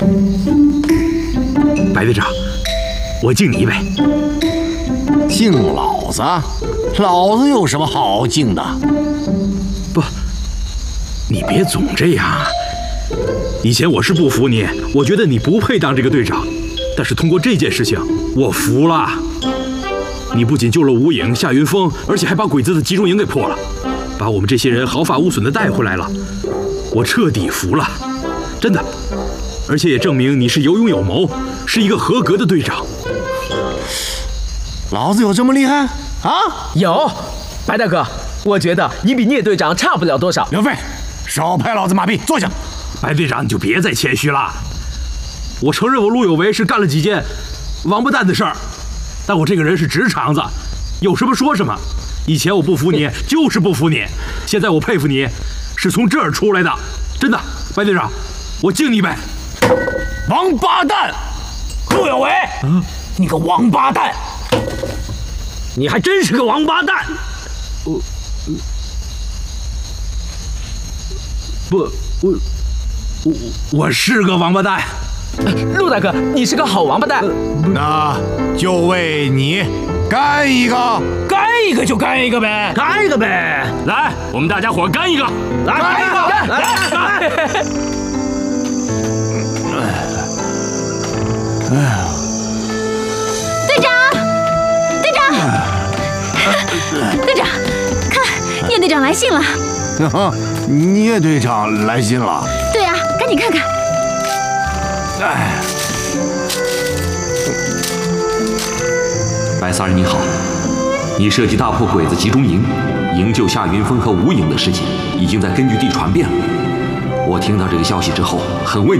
白队长，我敬你一杯。 敬老子？老子有什么好敬的？ 不，你别总这样啊！以前我是不服你，我觉得你不配当这个队长。但是通过这件事情，我服了。你不仅救了吴影、夏云峰，而且还把鬼子的集中营给破了，把我们这些人毫发无损的带回来了。我彻底服了，真的。而且也证明你是有勇有谋，是一个合格的队长。 老子有这么厉害啊？ 有，白大哥，我觉得你比聂队长差不了多少。 刘飞，少拍老子马屁，坐下。 白队长，你就别再谦虚了。我承认我陆有为是干了几件王八蛋的事儿，但我这个人是直肠子，有什么说什么。以前我不服你，就是不服你。现在我佩服你，是从这儿出来的，真的。白队长，我敬你一杯。 王八蛋，陆有为，你个王八蛋！ 你还真是个王八蛋！ 我是个王八蛋。 陆大哥，你是个好王八蛋。 那就为你干一个， 干一个就干一个呗，干一个呗！ 来，我们大家伙干一个， 来干一个，来！ 队长，队长，队长，看，聂队长来信了。 聂队长来信了。 对啊，赶紧看看。 白三儿你好，你设计大破鬼子集中营，营救夏云峰和吴影的事情，已经在根据地传遍了。我听到这个消息之后，很为